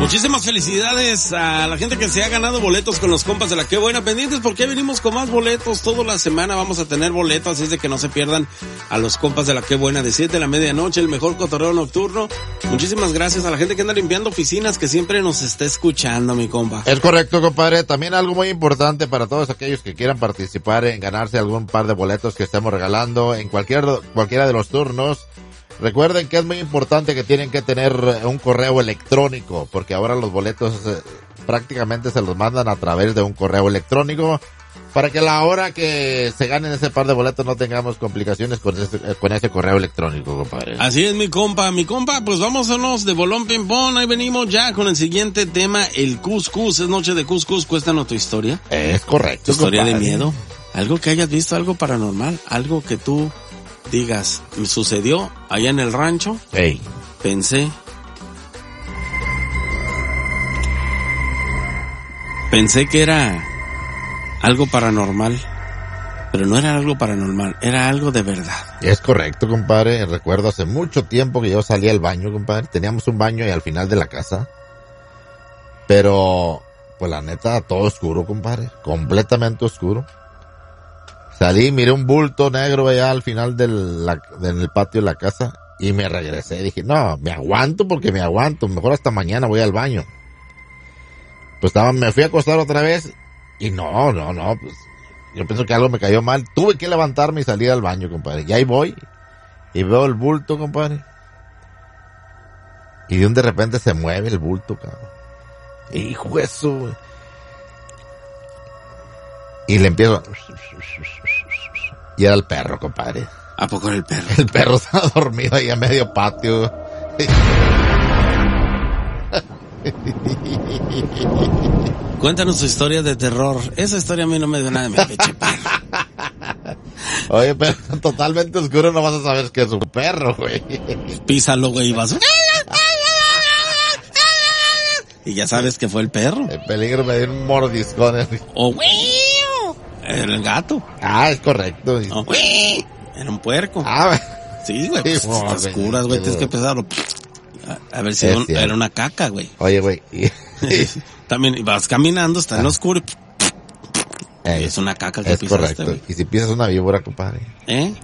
Muchísimas felicidades a la gente que se ha ganado boletos con los compas de la Qué Buena. Pendientes porque venimos con más boletos. Toda la semana vamos a tener boletos, así es de que no se pierdan a los compas de la Qué Buena de 7 a la medianoche, el mejor cotorreo nocturno. Muchísimas gracias a la gente que anda limpiando oficinas, que siempre nos está escuchando, mi compa. Es correcto, compadre. También algo muy importante para todos aquellos que quieran participar en ganarse algún par de boletos que estemos regalando en cualquiera de los turnos. Recuerden que es muy importante que tienen que tener un correo electrónico, porque ahora los boletos prácticamente se los mandan a través de un correo electrónico, para que a la hora que se ganen ese par de boletos no tengamos complicaciones con ese correo electrónico, compadre. Así es, mi compa, pues vámonos de bolón ping pong. Ahí venimos ya con el siguiente tema, el cuscús. Es noche de cuscús. Cuéntanos tu historia. Es correcto, tu historia, compadre, de miedo. Algo que hayas visto, algo paranormal, algo que tú digas, me sucedió allá en el rancho. Hey. Pensé que era algo paranormal, pero no era algo paranormal, era algo de verdad. Es correcto, compadre. Recuerdo hace mucho tiempo que yo salí al baño, compadre. Teníamos un baño ahí al final de la casa, pero pues la neta todo oscuro, compadre, completamente oscuro. Salí, miré un bulto negro allá al final del patio de la casa y me regresé. Dije, no, me aguanto, mejor hasta mañana voy al baño. Pues me fui a acostar otra vez y no, pues yo pienso que algo me cayó mal. Tuve que levantarme y salir al baño, compadre. Y ahí voy y veo el bulto, compadre. Y de repente se mueve el bulto, cabrón. Hijo de eso, güey. Y le empiezo. Y era el perro, compadre. ¿A poco era el perro? El perro estaba dormido ahí a medio patio. Cuéntanos tu historia de terror. Esa historia a mí no me dio nada de mi peche perro. Oye, pero totalmente oscuro, no vas a saber que es un perro, güey. Písalo, güey, y vas. Y ya sabes que fue el perro. El peligro me dio un mordiscón. Era el gato. Ah, es correcto. No, era un puerco. Sí, güey, pues estas curas, güey, tienes que empezar a ver si era una caca, güey. Oye, güey. También vas caminando, está en lo oscuro y es una caca que pisaste, correcto. Wey. Y si pisas una víbora, compadre.